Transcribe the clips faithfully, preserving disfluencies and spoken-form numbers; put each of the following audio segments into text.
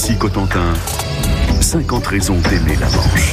Ici Cotentin, cinquante raisons d'aimer la Manche.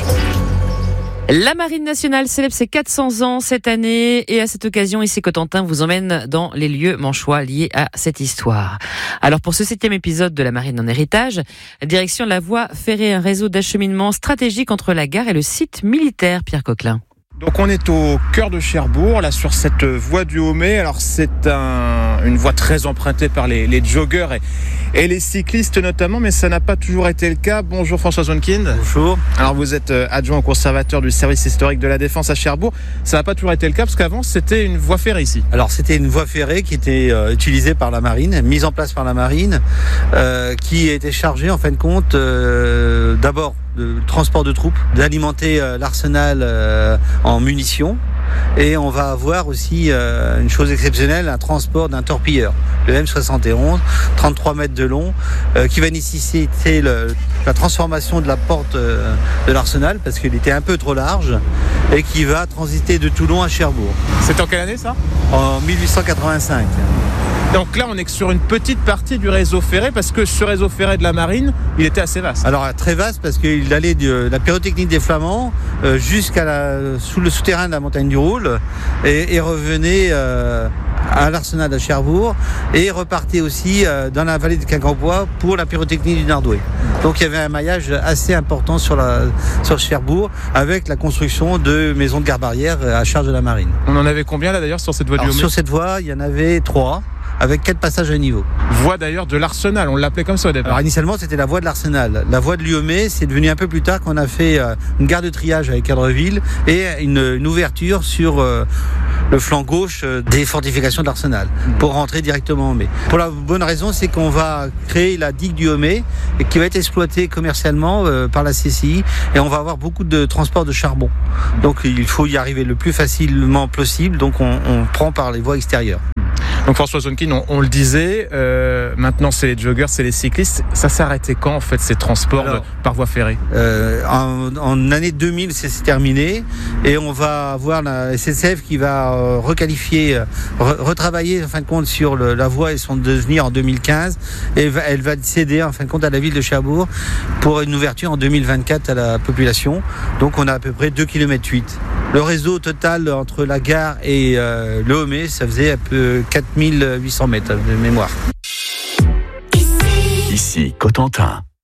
La Marine nationale célèbre ses quatre cents ans cette année et à cette occasion, ici Cotentin vous emmène dans les lieux manchois liés à cette histoire. Alors pour ce septième épisode de la Marine en héritage, direction la voie ferrée, un réseau d'acheminement stratégique entre la gare et le site militaire, Pierre Coquelin. Donc on est au cœur de Cherbourg, là sur cette voie du Haut-Mai. Alors c'est un, une voie très empruntée par les, les joggeurs et, et les cyclistes notamment, mais ça n'a pas toujours été le cas. Bonjour François Zonkind. Bonjour. Alors vous êtes adjoint au conservateur du service historique de la Défense à Cherbourg. Ça n'a pas toujours été le cas parce qu'avant c'était une voie ferrée ici. Alors c'était une voie ferrée qui était euh, utilisée par la marine, mise en place par la marine, euh, qui était chargée en fin de compte euh, d'abord de transport de troupes, d'alimenter euh, l'arsenal euh, en munitions. Et on va avoir aussi euh, une chose exceptionnelle, un transport d'un torpilleur, le M soixante et onze, trente-trois mètres de long, euh, qui va nécessiter le, la transformation de la porte euh, de l'arsenal, parce qu'il était un peu trop large, et qui va transiter de Toulon à Cherbourg. C'était en quelle année ça ? En mille huit cent quatre-vingt-cinq. Donc là, on est sur une petite partie du réseau ferré, parce que ce réseau ferré de la marine, il était assez vaste. Alors très vaste, parce qu'il allait de la pyrotechnie des Flamands euh, jusqu'à la, sous le souterrain de la montagne du Roule, et, et revenait euh, à l'arsenal de Cherbourg, et repartait aussi euh, dans la vallée de Quincampoix pour la pyrotechnie du Nardoué. Donc il y avait un maillage assez important sur, la, sur Cherbourg, avec la construction de maisons de garde-barrière à charge de la marine. On en avait combien là d'ailleurs sur cette voie Alors, du Haut-Mai ? Sur cette voie, il y en avait trois, avec quatre passages à niveau. Voie d'ailleurs de l'Arsenal, on l'appelait comme ça au départ. Alors initialement c'était la voie de l'Arsenal. La voie de l'U M E, c'est devenu un peu plus tard qu'on a fait euh, une gare de triage avec Cadreville et une, une ouverture sur euh, le flanc gauche euh, des fortifications de l'Arsenal pour rentrer directement en mai. Pour la bonne raison, c'est qu'on va créer la digue du Haut-Mai et qui va être exploitée commercialement euh, par la C C I et on va avoir beaucoup de transport de charbon. Donc il faut y arriver le plus facilement possible, donc on, on prend par les voies extérieures. Donc François Zonkind, on, on le disait, euh, maintenant c'est les joggeurs, c'est les cyclistes. Ça s'est arrêté quand en fait ces transports Alors, de, par voie ferrée euh, en, en année deux mille, c'est terminé et on va avoir la S N C F qui va euh, requalifier, re, retravailler en fin de compte sur le, la voie et son devenir en deux mille quinze et va, elle va céder en fin de compte à la ville de Cherbourg pour une ouverture en deux mille vingt-quatre à la population. Donc on a à peu près deux kilomètres huit. Le réseau total entre la gare et euh, le Haut-Mai, ça faisait un peu quatre mille huit cents mètres de mémoire. Ici Cotentin.